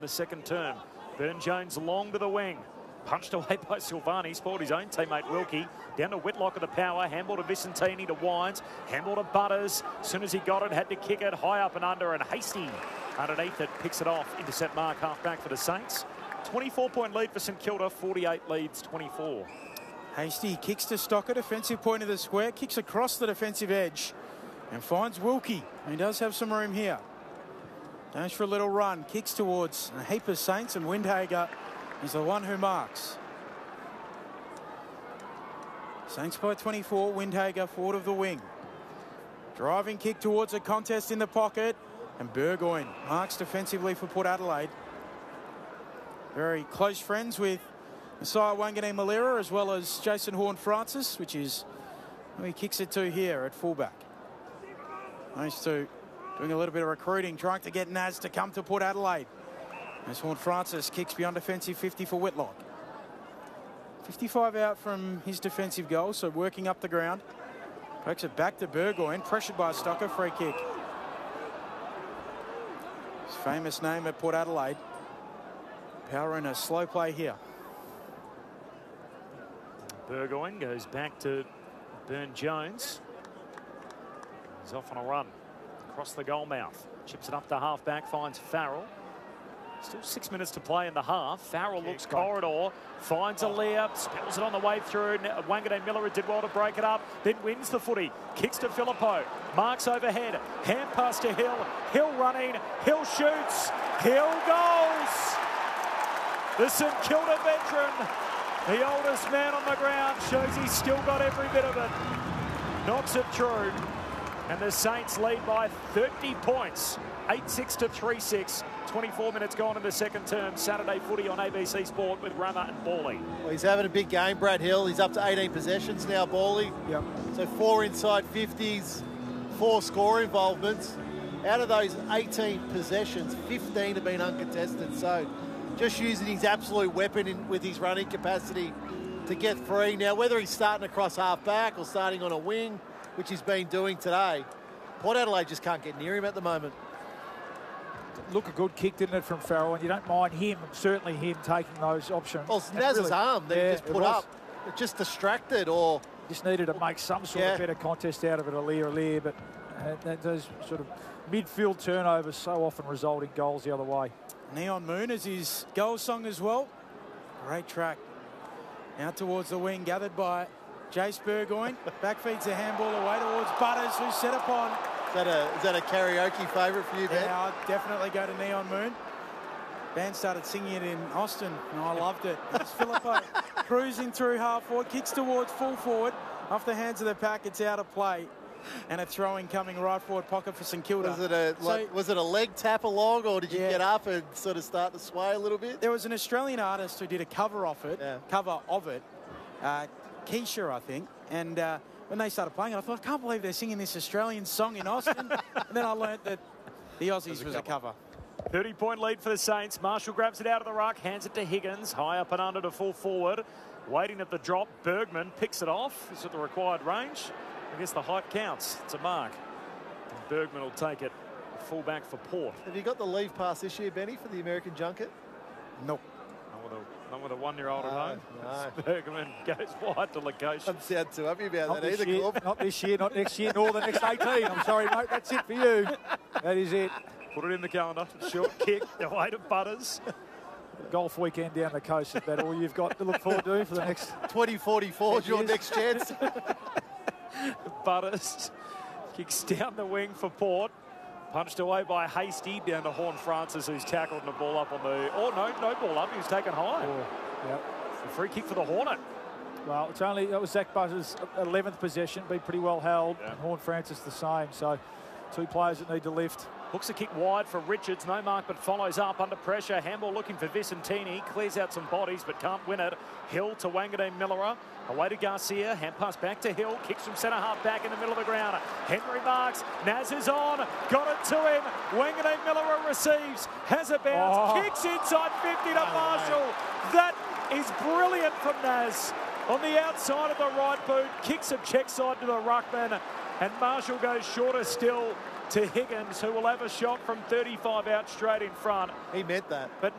The second term. Burne-Jones long to the wing. Punched away by Silvani. Spoiled his own teammate Wilkie. Down to Whitlock of the power. Handball to Vicentini to Wines. Handball to Butters. As soon as he got it, had to kick it high up and under. And Hasty underneath it picks it off. Intercept mark half back for the Saints. 24-point lead for St Kilda. 48 leads 24. Hasty kicks to Stocker, defensive point of the square. Kicks across the defensive edge. And finds Wilkie. He does have some room here. Goes for a little run. Kicks towards a heap of Saints, and Windhager is the one who marks. Saints by 24. Windhager forward of the wing. Driving kick towards a contest in the pocket. And Burgoyne marks defensively for Port Adelaide. Very close friends with Messiah Wanganeen-Malira as well as Jason Horne-Francis, which is who he kicks it to here at fullback. Those two doing a little bit of recruiting, trying to get Naz to come to Port Adelaide. As Horne-Francis kicks beyond defensive 50 for Whitlock. 55 out from his defensive goal, so working up the ground. Pokes it back to Burgoyne, pressured by Stocker, free kick. His famous name at Port Adelaide. Power in a slow play here. Burgoyne goes back to Burne-Jones. He's off on a run. Across the goal mouth. Chips it up to half back, finds Farrell. Still 6 minutes to play in the half. Farrell looks corridor, finds Aaliyah, spells it on the way through. Wanganeen-Malira did well to break it up, then wins the footy. Kicks to Filippo, marks overhead, hand pass to Hill. Hill running, Hill shoots, Hill goes! The St Kilda veteran, the oldest man on the ground, shows he's still got every bit of it. Knocks it through. And the Saints lead by 30 points, 8-6 to 3-6. 24 minutes gone in the second term. Saturday footy on ABC Sport with Rama and Bawley. Well, he's having a big game, Brad Hill. He's up to 18 possessions now, Bawley. Yep. So 4 inside 50s, 4 score involvements. Out of those 18 possessions, 15 have been uncontested. So just using his absolute weapon with his running capacity to get free. Now, whether he's starting across half back or starting on a wing, which he's been doing today, Port Adelaide just can't get near him at the moment. Look, a good kick, didn't it, from Farrell? And you don't mind him, certainly him, taking those options. Well, it's Naz's really, arm that he just put up. It just distracted or... Just needed to make some sort of better contest out of it, Aaliyah. But those sort of midfield turnovers so often result in goals the other way. Neon Moon is his goal song as well. Great track. Out towards the wing, gathered by Jace Burgoyne. Back feeds the handball away towards Butters, who's set upon. Is that a karaoke favourite for you, Ben? Yeah, I'd definitely go to Neon Moon. Band started singing it in Austin, and I loved it. It's Filippo cruising through half forward, kicks towards full forward. Off the hands of the pack, it's out of play. And a throw-in coming right forward pocket for St Kilda. Was it a leg tap along, or did you get up and sort of start to sway a little bit? There was an Australian artist who did a cover of it, Keisha, I think, and when they started playing it, I thought, I can't believe they're singing this Australian song in Austin. And then I learnt that the Aussies was a cover. 30-point lead for the Saints. Marshall grabs it out of the ruck, hands it to Higgins, high up and under to full forward. Waiting at the drop, Bergman picks it off. He's at the required range. I guess the height counts. It's a mark. And Bergman will take it full back for Port. Have you got the leave pass this year, Benny, for the American junket? Nope. Not with a one-year-old at home. No. Bergman goes wide to Lukosius. Doesn't sound too happy about Not that either, Corb. Not this year, not next year, nor the next 18. I'm sorry, mate. That's it for you. That is it. Put it in the calendar. Short kick away to Butters. Golf weekend down the coast. Is that all you've got to look forward to for the next 2044 is your next chance. Butters kicks down the wing for Port. Punched away by Hasty, down to Horne-Francis, who's tackled and the ball up on the... Oh, no ball up. He was taken high. A free kick for the Hornet. Well, that was Zach Butters' 11th possession. Been pretty well held. And Horne-Francis the same. So 2 players that need to lift. Hooks a kick wide for Richards. No mark, but follows up under pressure. Handball looking for Vicentini. Clears out some bodies, but can't win it. Hill to Wanganeen-Malira. Away to Garcia. Hand pass back to Hill. Kicks from centre half back in the middle of the ground. Henry marks. Naz is on. Got it to him. Wanganeen-Malira receives. Has a bounce. Kicks inside 50 to Marshall. That is brilliant from Naz. On the outside of the right boot. Kicks a check side to the ruckman. And Marshall goes shorter still to Higgins, who will have a shot from 35 out straight in front. He meant that. But